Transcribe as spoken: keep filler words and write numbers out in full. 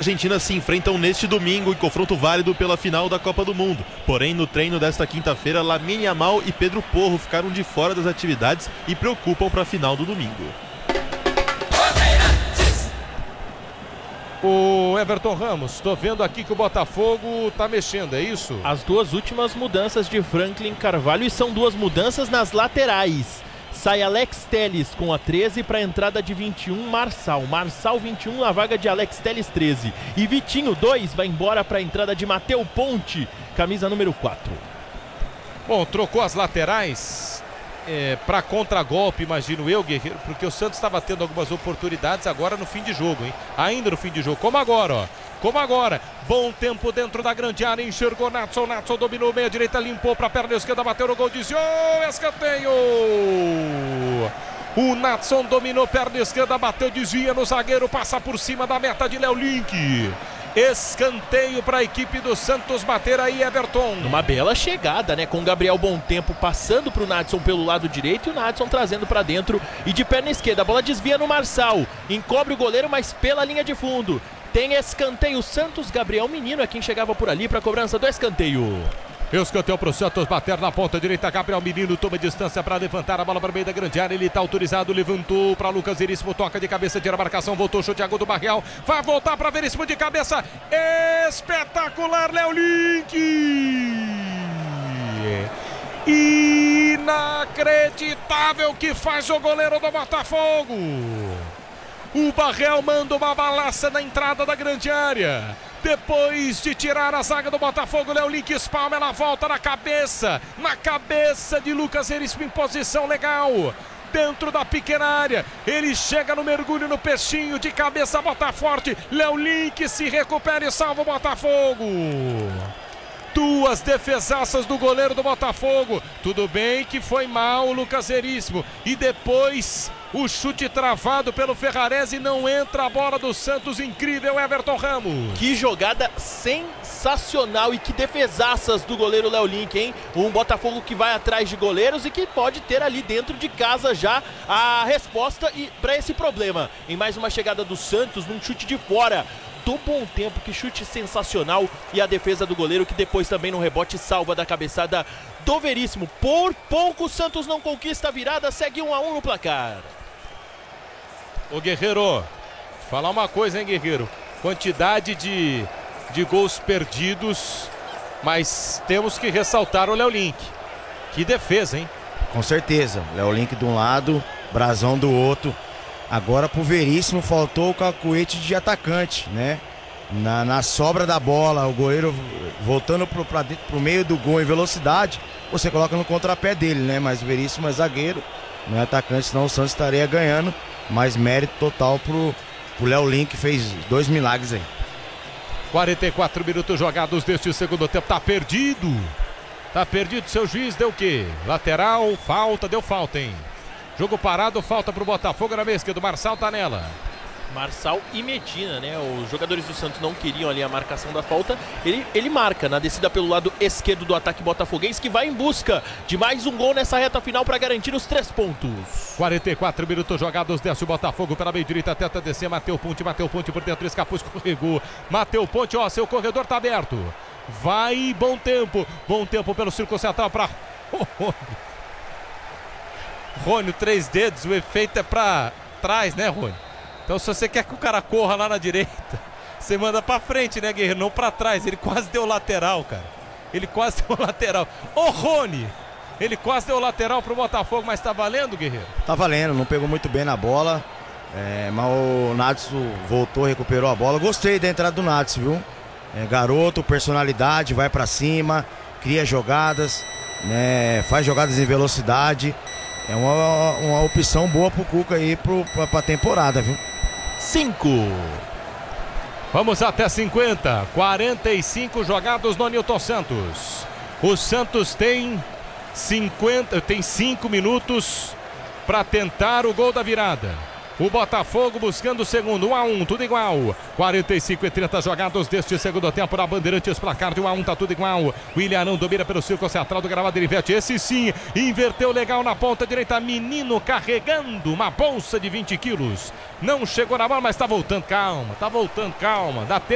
Argentina se enfrentam neste domingo em confronto válido pela final da Copa do Mundo. Porém, no treino desta quinta-feira, Lamine Yamal e Pedro Porro ficaram de fora das atividades e preocupam para a final do domingo. O Everton Ramos, estou vendo aqui que o Botafogo está mexendo, é isso? As duas últimas mudanças de Franklin Carvalho, e são duas mudanças nas laterais. Sai Alex Telles com a treze para a entrada de vinte e um, Marçal. Marçal vinte e um na vaga de Alex Telles treze. E Vitinho dois vai embora para a entrada de Matheus Ponte, camisa número quatro. Bom, trocou as laterais é, para contragolpe, imagino eu, Guerreiro, porque o Santos estava tendo algumas oportunidades agora no fim de jogo, hein? Ainda no fim de jogo, como agora, ó. Como agora, bom tempo dentro da grande área, enxergou Natson, Natson dominou meia direita, limpou para a perna esquerda, bateu no gol, desviou, escanteio! O Natson dominou perna esquerda, bateu, desvia no zagueiro, passa por cima da meta de Léo Link. Escanteio para a equipe do Santos bater aí, Everton. Uma bela chegada, né? Com o Gabriel Bom Tempo passando para o Nadson pelo lado direito e o Nadson trazendo para dentro e de perna esquerda. A bola desvia no Marçal, encobre o goleiro, mas pela linha de fundo. Tem escanteio, Santos. Gabriel Menino é quem chegava por ali para a cobrança do escanteio. Escanteio para o Santos bater na ponta direita. Gabriel Menino toma distância para levantar a bola para o meio da grande área. Ele está autorizado, levantou para Lucas Veríssimo, toca de cabeça, tira a marcação, voltou, chute a gol do Barreal. Vai voltar para Veríssimo de cabeça. Espetacular, Léo Link! Inacreditável que faz o goleiro do Botafogo. O Barreal manda uma balaça na entrada da grande área. Depois de tirar a zaga do Botafogo, Léo Link espalma, ela volta na cabeça. Na cabeça de Lucas Veríssimo em posição legal. Dentro da pequena área. Ele chega no mergulho no peixinho. De cabeça, bota forte. Léo Link se recupera e salva o Botafogo. Duas defesaças do goleiro do Botafogo. Tudo bem que foi mal o Lucas Veríssimo. E depois o chute travado pelo Ferrarese, não entra a bola do Santos. Incrível, Everton Ramos. Que jogada sensacional e que defesaças do goleiro Léo Link, hein? Um Botafogo que vai atrás de goleiros e que pode ter ali dentro de casa já a resposta para esse problema. Em mais uma chegada do Santos, num chute de fora do Bom Tempo, que chute sensacional, e a defesa do goleiro que depois também no rebote salva da cabeçada do Veríssimo. Por pouco o Santos não conquista a virada, segue um a um no placar. Ô Guerreiro, falar uma coisa, hein, Guerreiro? Quantidade de, de gols perdidos, mas temos que ressaltar o Léo Link. Que defesa, hein? Com certeza, Léo Link de um lado, Brazão do outro. Agora pro Veríssimo faltou o cacuete de atacante, né? Na, na sobra da bola, o goleiro voltando pro, pra dentro, pro meio do gol em velocidade, você coloca no contrapé dele, né? Mas o Veríssimo é zagueiro, não é atacante, senão o Santos estaria ganhando. Mas mérito total pro, pro Léo Link, que fez dois milagres aí. quarenta e quatro minutos jogados deste segundo tempo. Tá perdido. Tá perdido. Seu juiz deu o quê? Lateral, falta, deu falta, hein? Jogo parado, falta pro Botafogo na meia esquerda. O Marçal tá nela. Marçal e Medina, né? Os jogadores do Santos não queriam ali a marcação da falta. Ele, ele marca na descida pelo lado esquerdo do ataque botafoguense, que vai em busca de mais um gol nessa reta final para garantir os três pontos. quarenta e quatro minutos jogados, desce o Botafogo pela meia direita, tenta descer, Matheus Ponte, Matheus Ponte por dentro, escapou, escorregou. Matheus Ponte, ó, seu corredor tá aberto. Vai, Bom Tempo. Bom Tempo pelo círculo central para Rony. Rony, três dedos, o efeito é para trás, né, Rony? Então, se você quer que o cara corra lá na direita, você manda pra frente, né, Guerreiro? Não pra trás. Ele quase deu lateral, cara. Ele quase deu lateral. Ô, Rony! Ele quase deu lateral pro Botafogo, mas tá valendo, Guerreiro? Tá valendo, não pegou muito bem na bola. É, mas o Nadson voltou, recuperou a bola. Gostei da entrada do Nadson, viu? É, garoto, personalidade, vai pra cima, cria jogadas, né? Faz jogadas em velocidade. É uma, uma opção boa pro Cuca aí pro, pra, pra temporada, viu? cinco. Vamos até cinquenta. quarenta e cinco jogados no Newton Santos. O Santos tem cinquenta, tem cinco minutos para tentar o gol da virada. O Botafogo buscando o segundo, um a um, tudo igual. quarenta e cinco e trinta jogados deste segundo tempo na Bandeirantes, placar de um a um, tá tudo igual. O Ilharão domina pelo círculo central do gramado, ele inverte. Esse sim, inverteu legal na ponta direita. Menino carregando uma bolsa de vinte quilos. Não chegou na bola, mas tá voltando, calma, tá voltando, calma. Dá tempo.